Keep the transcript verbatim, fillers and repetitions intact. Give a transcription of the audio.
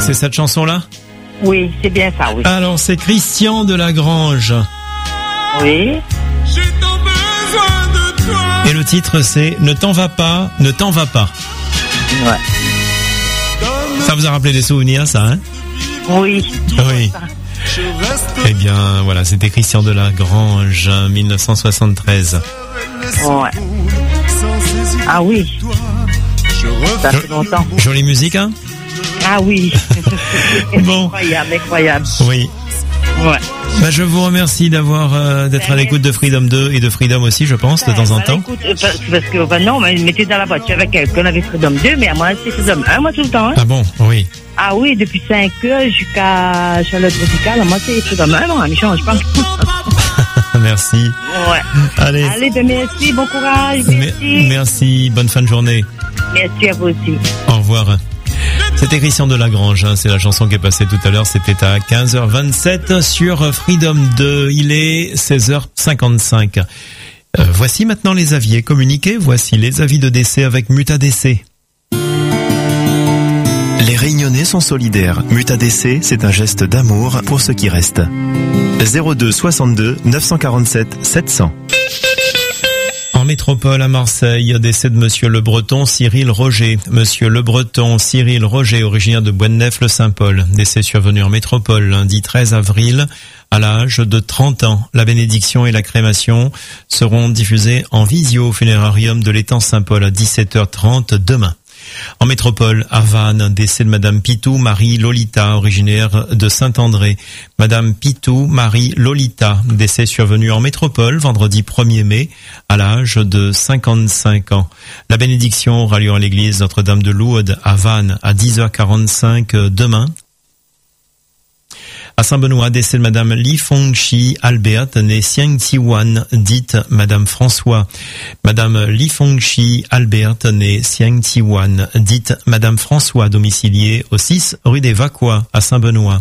C'est cette chanson-là ? Oui, c'est bien ça, oui. Alors, c'est Christian de Lagrange. Oui. Et le titre, c'est « Ne t'en va pas, ne t'en va pas ». Ouais. Ça vous a rappelé des souvenirs, ça, hein ? Oui. Oui. Eh bien, voilà, c'était Christian de Lagrange, dix-neuf cent soixante-treize. Ouais. Ah oui. Ça fait longtemps. Jolie musique, hein ? Ah oui. Bon. Incroyable, incroyable. Oui. Ouais. Bah, je vous remercie d'avoir euh, d'être à l'écoute de Freedom deux et de Freedom aussi, je pense, de temps en temps. Écoute, parce, parce que bah, non, mais mettez dans la voiture avec elle qu'on avait Freedom deux, mais à moi c'est Freedom un, moi tout le temps. Hein. Ah bon, oui. Ah oui, depuis cinq heures jusqu'à Charlotte Tropicale, moi c'est Freedom un, moi, mais je change pas. Merci. Ouais. Allez. Allez, ben merci, bon courage, merci. Merci, bonne fin de journée. Merci à vous aussi. Au revoir. C'était Christian de Lagrange, hein, c'est la chanson qui est passée tout à l'heure, c'était à quinze heures vingt-sept sur Freedom deux, il est seize heures cinquante-cinq. Euh, voici maintenant les avis communiqués, voici les avis de décès avec Mutadc. Les Réunionnais sont solidaires. Mutadc, c'est un geste d'amour pour ceux qui restent. zéro deux soixante-deux neuf cent quarante-sept sept cents. En métropole à Marseille, décès de Monsieur Le Breton Cyril Roger. Monsieur Le Breton Cyril Roger, originaire de Boisneuf-le-Saint-Paul. Décès survenu en métropole lundi treize avril à l'âge de trente ans. La bénédiction et la crémation seront diffusées en visio au funérarium de l'étang Saint-Paul à dix-sept heures trente demain. En métropole, à Vannes, décès de Madame Pitou Marie Lolita, originaire de Saint-André. Madame Pitou Marie Lolita, décès survenu en métropole vendredi premier mai à l'âge de cinquante-cinq ans. La bénédiction aura lieu à l'église Notre-Dame de Lourdes à Vannes à dix heures quarante-cinq demain. À Saint-Benoît, décès de Madame Li Fongchi Albert, née Xiang Tiwan, dite Madame François. Madame Li Fongchi Albert, née Xiang Tiwan, dite Madame François, domiciliée au six rue des Vacois, à Saint-Benoît.